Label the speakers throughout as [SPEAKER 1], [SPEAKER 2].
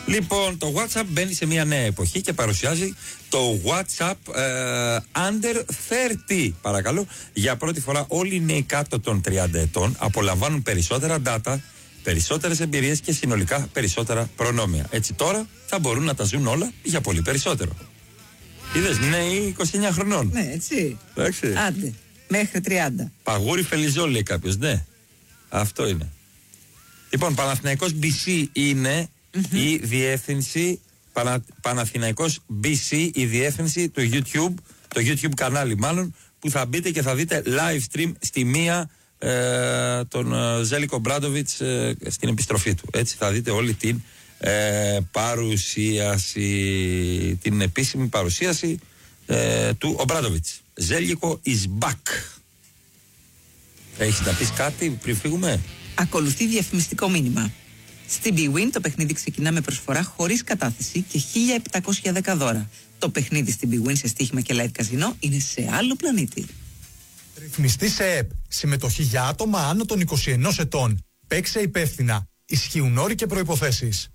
[SPEAKER 1] Λοιπόν, το WhatsApp μπαίνει σε μια νέα εποχή και παρουσιάζει το WhatsApp Under 30. Παρακαλώ, για πρώτη φορά όλοι οι νέοι κάτω των 30 ετών απολαμβάνουν περισσότερα data, περισσότερες εμπειρίες και συνολικά περισσότερα προνόμια. Έτσι τώρα θα μπορούν να τα ζουν όλα για πολύ περισσότερο. Είδες, νέοι 29 χρονών.
[SPEAKER 2] Ναι, έτσι.
[SPEAKER 1] Εντάξει.
[SPEAKER 2] Άντε, μέχρι 30.
[SPEAKER 1] Παγούρι Φελιζό, λέει κάποιος, ναι. Αυτό είναι. Λοιπόν, Παναθηναϊκός BC είναι η διεύθυνση, Παναθηναϊκός BC, η διεύθυνση του YouTube, το YouTube κανάλι μάλλον, που θα μπείτε και θα δείτε live stream στη μία τον Ζέλικο Μπράντοβιτς στην επιστροφή του. Έτσι θα δείτε όλη την παρουσίαση, την επίσημη παρουσίαση του Ομπράντοβιτς. Ζέλικο is back. Έχεις να πεις κάτι πριν φύγουμε?
[SPEAKER 2] Ακολουθεί διαφημιστικό μήνυμα. Στην bwin το παιχνίδι ξεκινά με προσφορά χωρίς κατάθεση και 1.710 δώρα. Το παιχνίδι στην bwin σε στοίχημα και live καζινό είναι σε άλλο πλανήτη.
[SPEAKER 3] Ρυθμιστή σε ΕΠ. Συμμετοχή για άτομα άνω των 21 ετών. Παίξε υπεύθυνα. Ισχύουν όροι και προϋποθέσεις.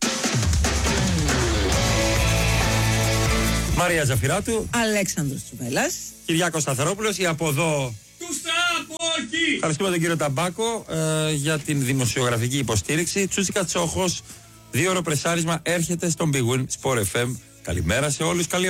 [SPEAKER 1] Μαρία Ζαφυράτου,
[SPEAKER 2] Αλέξανδρος Τσουβέλλας,
[SPEAKER 1] Κυριάκος Σταθερόπουλος, η από εδώ. Ευχαριστούμε τον κύριο Ταμπάκο για την δημοσιογραφική υποστήριξη. Τσούτσικα Τσόχος, 2 ώρο πρεσάρισμα έρχεται στον Big Win Sport FM. Καλημέρα σε όλους, καλή